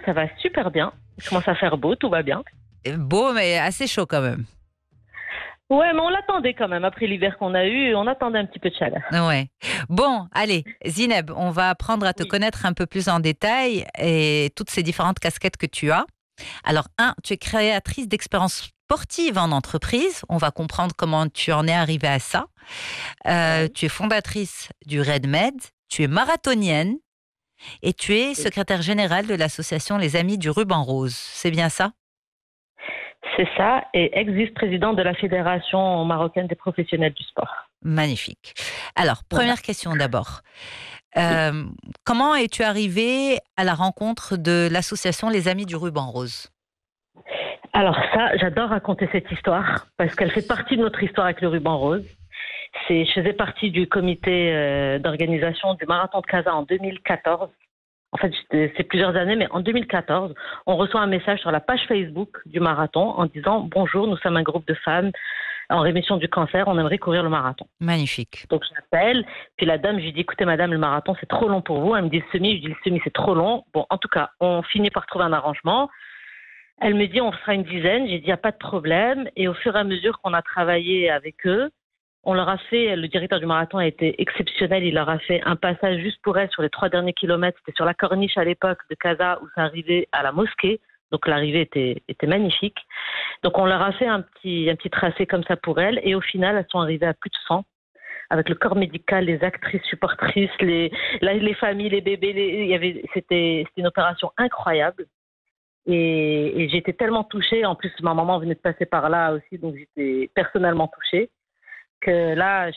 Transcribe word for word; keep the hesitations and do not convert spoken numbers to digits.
ça va super bien. Il commence à faire beau, tout va bien. Beau, mais assez chaud quand même. Ouais, mais on l'attendait quand même. Après l'hiver qu'on a eu, on attendait un petit peu de chaleur. Ouais. Bon, allez, Zineb, on va apprendre à te Oui. connaître un peu plus en détail et toutes ces différentes casquettes que tu as. Alors, un, tu es créatrice d'expériences sportives en entreprise. On va comprendre comment tu en es arrivée à ça. Euh, Ouais. tu es fondatrice du RedMed. Tu es marathonienne et tu es Oui. secrétaire générale de l'association Les Amis du Ruban Rose. C'est bien ça? C'est ça, et ex-vice-présidente de la Fédération marocaine des professionnels du sport. Magnifique. Alors, Voilà. première question d'abord. Oui. Euh, comment es-tu arrivée à la rencontre de l'association Les Amis du Ruban Rose? Alors ça, j'adore raconter cette histoire parce qu'elle fait partie de notre histoire avec le ruban rose. C'est, je faisais partie du comité euh, d'organisation du marathon de Casa en deux mille quatorze. En fait, c'est plusieurs années, mais en deux mille quatorze, on reçoit un message sur la page Facebook du marathon en disant « Bonjour, nous sommes un groupe de femmes en rémission du cancer, on aimerait courir le marathon. » Magnifique. Donc j'appelle, puis la dame, je lui dis « Écoutez madame, le marathon c'est trop long pour vous. » Elle me dit « Le semi », je dis « Le semi c'est trop long. » Bon, en tout cas, on finit par trouver un arrangement. Elle me dit on sera une dizaine, j'ai dit il n'y a pas de problème. Et au fur et à mesure qu'on a travaillé avec eux, on leur a fait, le directeur du marathon a été exceptionnel, il leur a fait un passage juste pour elle sur les trois derniers kilomètres, c'était sur la corniche à l'époque de Casa où ça arrivait à la mosquée, donc l'arrivée était, était magnifique. Donc on leur a fait un petit, un petit tracé comme ça pour elles et au final elles sont arrivées à plus de cent. Avec le corps médical, les actrices, supportrices, les, les familles, les bébés, les, il y avait, c'était, c'était une opération incroyable. Et, et j'étais tellement touchée, en plus ma maman venait de passer par là aussi, donc j'étais personnellement touchée, que là